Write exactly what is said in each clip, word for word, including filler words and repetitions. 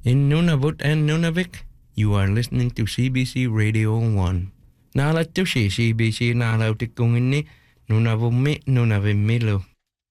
In Nunavut and Nunavik, you are listening to C B C Radio one. Nalat to si C B C nalaw tikung ini Nunavumi Nunavimilo.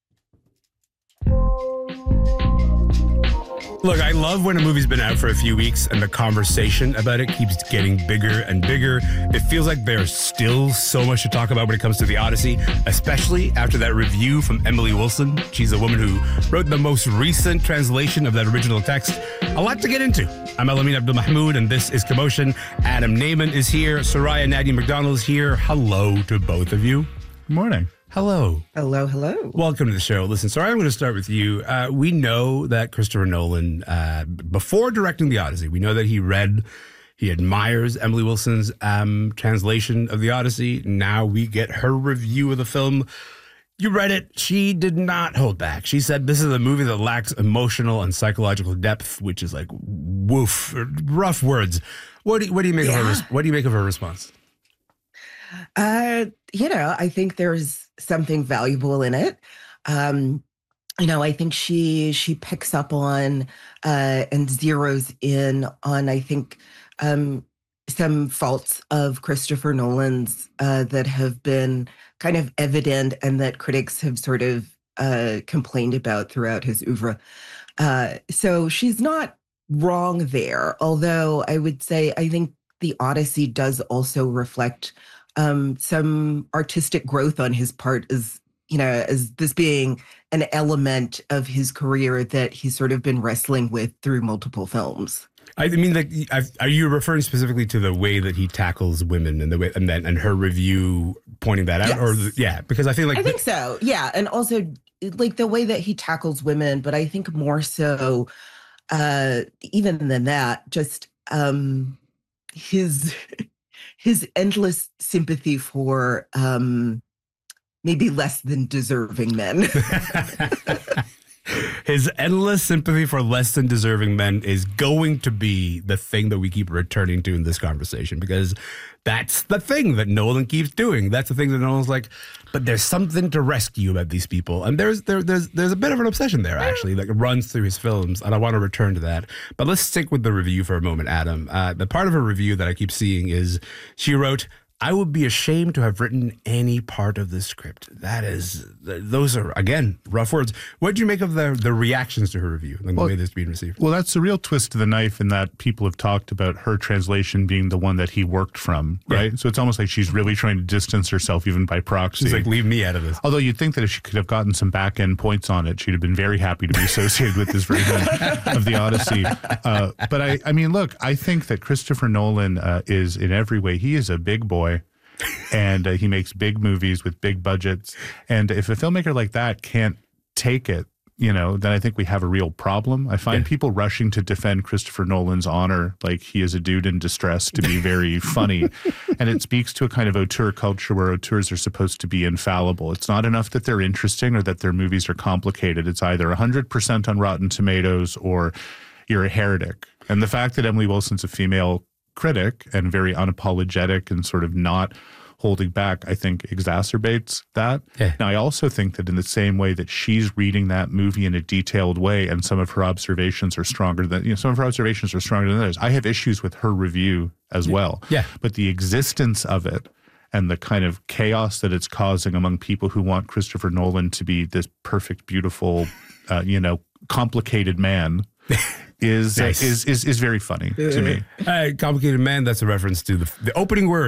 Look, I love when a movie's been out for a few weeks and the conversation about it keeps getting bigger and bigger. It feels like there's still so much to talk about when it comes to The Odyssey, especially after that review from Emily Wilson. She's a woman who wrote the most recent translation of that original text. A lot to get into. I'm Elamin Abdul-Mahmoud, and this is Commotion. Adam Naiman is here. Soraya Nadia McDonald is here. Hello to both of you. Good morning. Hello. Hello, hello. Welcome to the show. Listen, sorry, I'm going to start with you. Uh, we know that Christopher Nolan, uh, before directing The Odyssey, we know that he read, he admires Emily Wilson's um, translation of The Odyssey. Now we get her review of the film. You read it. She did not hold back. She said this is a movie that lacks emotional and psychological depth, which is like woof, rough words. What do you, what do you make Yeah. of her? What do you make of her response? Uh, you know, I think there's something valuable in it. Um, you know, I think she she picks up on uh, and zeroes in on, I think, um, some faults of Christopher Nolan's uh, that have been kind of evident and that critics have sort of uh, complained about throughout his oeuvre. Uh, so she's not wrong there, although I would say I think The Odyssey does also reflect um, some artistic growth on his part, as, you know, as this being an element of his career that he's sort of been wrestling with through multiple films. I mean, like, I've, are you referring specifically to the way that he tackles women and the way, and then and her review pointing that out, Yes. or the, yeah, because I feel like I think so, yeah, and also like the way that he tackles women, but I think more so, uh, even than that, just um, his his endless sympathy for um, maybe less than deserving men. His endless sympathy for less than deserving men is going to be the thing that we keep returning to in this conversation, because that's the thing that Nolan keeps doing. That's the thing that Nolan's like, but there's something to rescue about these people. And there's there, there's there's a bit of an obsession there, actually, that runs through his films, and I want to return to that. But let's stick with the review for a moment, Adam. Uh, the part of her review that I keep seeing is she wrote, I would be ashamed to have written any part of the script. That is, those are, again, rough words. What did you make of the the reactions to her review and Well- the way that's being received? Well, that's the real twist to the knife in that people have talked about her translation being the one that he worked from, right? So it's almost like she's really trying to distance herself even by proxy. She's like, leave me out of this. Although you'd think that if she could have gotten some back end points on it, she'd have been very happy to be associated with this version of The Odyssey. Uh, but I, I mean, look, I think that Christopher Nolan uh, is in every way, he is a big boy. And uh, he makes big movies with big budgets. And if a filmmaker like that can't take it, you know, then I think we have a real problem. I find Yeah. people rushing to defend Christopher Nolan's honor like he is a dude in distress to be very funny. And it speaks to a kind of auteur culture where auteurs are supposed to be infallible. It's not enough that they're interesting or that their movies are complicated. It's either one hundred percent on Rotten Tomatoes or you're a heretic. And the fact that Emily Wilson's a female critic and very unapologetic and sort of not holding back, I think exacerbates that. Yeah. Now, I also think that in the same way that she's reading that movie in a detailed way and some of her observations are stronger than, you know, some of her observations are stronger than others. I have issues with her review as well. Yeah. But the existence of it and the kind of chaos that it's causing among people who want Christopher Nolan to be this perfect, beautiful, uh, you know, complicated man is, Nice. uh, is is is very funny to me. Uh, complicated man, that's a reference to the, the opening word